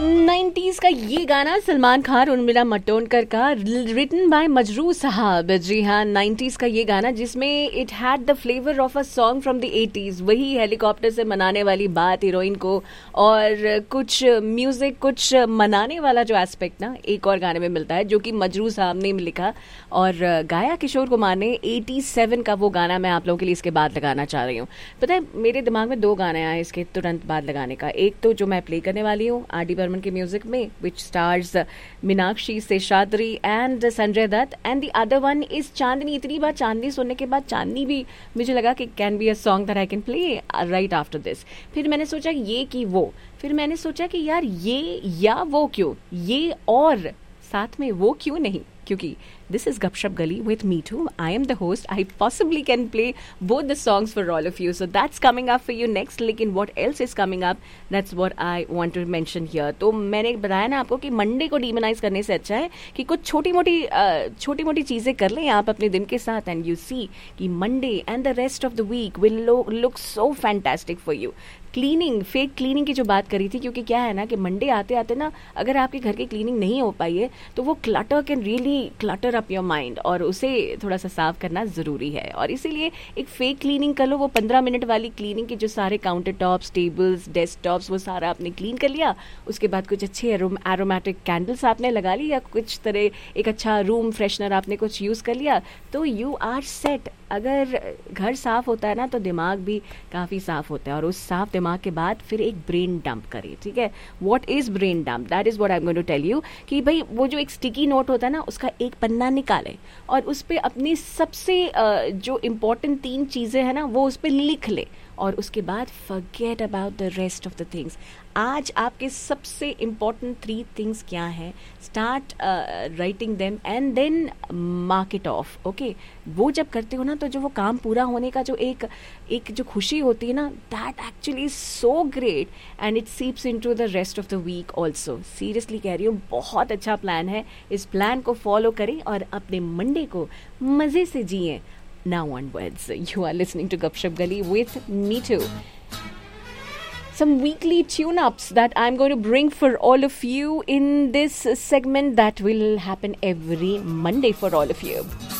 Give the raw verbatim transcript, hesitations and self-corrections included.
Nineties का ये गाना सलमान खान और उर्मिला मातोंडकर का, रिटन बाय मजरू साहब। जी हाँ, नाइंटीज़ का ये गाना जिसमें it had the flavour of a song from the eighties. वही हेलीकॉप्टर से मनाने वाली बात हीरोइन को, और कुछ म्यूजिक, कुछ मनाने वाला जो एस्पेक्ट ना एक और गाने में मिलता है, जो कि मजरू साहब ने लिखा और गाया किशोर कुमार ने। सत्तासी का वो गाना मैं आप लोगों के लिए इसके बाद लगाना चाह रही हूँ। पता है, मेरे दिमाग में दो गाने आए इसके तुरंत बाद लगाने का। एक तो जो मैं प्ले करने वाली हूँ आर डी बर्मन के म्यूजिक में, विच stars Meenakshi Seshadri and Sanjay Dutt, and the other one is चांदनी। इतनी बार चांदनी सुनने के बाद चांदनी भी मुझे लगा कि can be a song that I can play right after this. फिर मैंने सोचा ये कि वो, फिर मैंने सोचा कि यार ये या वो क्यों, ये और साथ में वो क्यों नहीं, क्योंकि this is Gupshup Gali with me too. I am the host. I possibly can play both the songs for all of you. So that's coming up for you next. लेकिन what else is coming up? That's what I want to mention here. तो मैंने बताया ना आपको कि Monday को demonise करने से अच्छा है कि कुछ छोटी मोटी छोटी मोटी चीज़ें कर लें आप अपने दिन के साथ, एंड यू सी कि Monday and the rest of the week will look so fantastic for you. Cleaning, fake cleaning की जो बात करी थी, क्योंकि क्या है ना कि मंडे आते आते ना अगर आपके घर की क्लीनिंग नहीं हो पाई है तो वो clutter can really clutter up your mind, और उसे थोड़ा सा साफ करना ज़रूरी है। और इसीलिए एक फेक क्लीनिंग कर लो, वो पंद्रह मिनट वाली क्लीनिंग की, जो सारे काउंटर टॉप्स, टेबल्स, डेस्कटॉप्स, वो सारा आपने क्लीन कर लिया। उसके बाद कुछ अच्छे एरोमेटिक कैंडल्स आपने लगा ली, या कुछ तरह एक अच्छा रूम फ्रेशनर आपने कुछ यूज़ कर लिया, तो यू आर सेट। अगर घर साफ होता है ना तो दिमाग भी काफ़ी साफ होता है, और उस साफ दिमाग के बाद फिर एक ब्रेन डंप करिए। ठीक है, what is brain dump? That is what I am going to tell you कि भाई वो जो एक स्टिकी नोट होता है ना, उसका एक पन्ना निकाले और उस पर अपनी सबसे जो इम्पोर्टेंट तीन चीज़ें हैं ना वो उस पर लिख ले, और उसके बाद forget about the rest of the things. आज आपके सबसे इम्पॉर्टेंट थ्री थिंग्स क्या हैं, start writing them and then mark it of. Okay, वो जब करते हो ना तो जो वो काम पूरा होने का जो एक एक जो खुशी होती है ना, that actually so great, and it सीप्स into the rest of the week also. Seriously कह रही हूँ, बहुत अच्छा प्लान है। इस प्लान को फॉलो करें और अपने मंडे को मज़े से जिए। Now onwards, you are listening to Gupshup Gali with me too. Some weekly tune-ups that I'm going to bring for all of you in this segment that will happen every Monday for all of you.